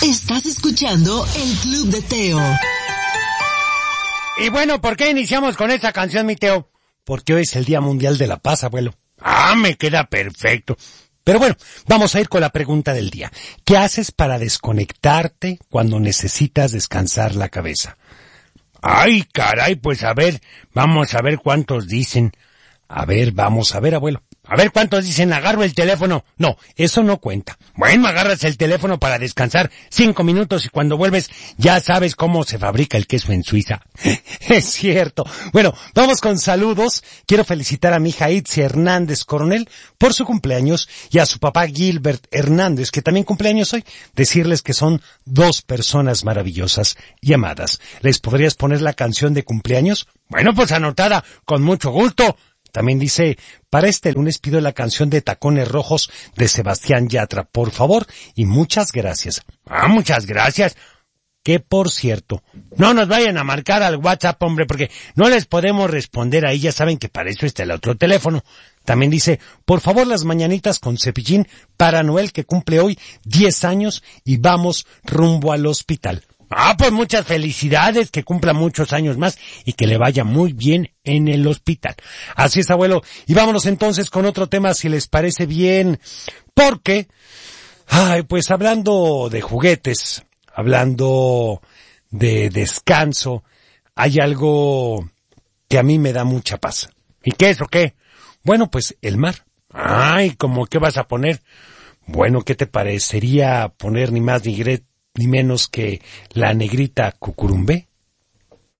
Estás escuchando el Club de Teo. Y bueno, ¿por qué iniciamos con esa canción, mi Teo? Porque hoy es el Día Mundial de la Paz, abuelo. Ah, me queda perfecto. Pero bueno, vamos a ir con la pregunta del día. ¿Qué haces para desconectarte cuando necesitas descansar la cabeza? Ay, caray, pues a ver, vamos a ver cuántos dicen. A ver, vamos a ver, abuelo. A ver cuántos dicen, agarro el teléfono. No, eso no cuenta. Bueno, agarras el teléfono para descansar 5 minutos y cuando vuelves ya sabes cómo se fabrica el queso en Suiza. Es cierto. Bueno, vamos con saludos. Quiero felicitar a mi hija Itzi Hernández Coronel por su cumpleaños y a su papá Gilbert Hernández, que también cumpleaños hoy. Decirles que son 2 personas maravillosas y amadas. ¿Les podrías poner la canción de cumpleaños? Bueno, pues anotada, con mucho gusto. También dice, para este lunes pido la canción de Tacones Rojos de Sebastián Yatra, por favor, y muchas gracias. Ah, muchas gracias. Que por cierto, no nos vayan a marcar al WhatsApp, hombre, porque no les podemos responder ahí, ya saben que para eso está el otro teléfono. También dice, por favor las mañanitas con Cepillín para Noel que cumple hoy 10 años y vamos rumbo al hospital. Ah, pues muchas felicidades, que cumpla muchos años más y que le vaya muy bien en el hospital. Así es, abuelo. Y vámonos entonces con otro tema, si les parece bien. Porque, pues hablando de juguetes, hablando de descanso, hay algo que a mí me da mucha paz. ¿Y qué es o qué? Bueno, pues el mar. Ay, ¿cómo qué vas a poner? Bueno, ¿qué te parecería poner ni más ni menos que la negrita Cucurumbé?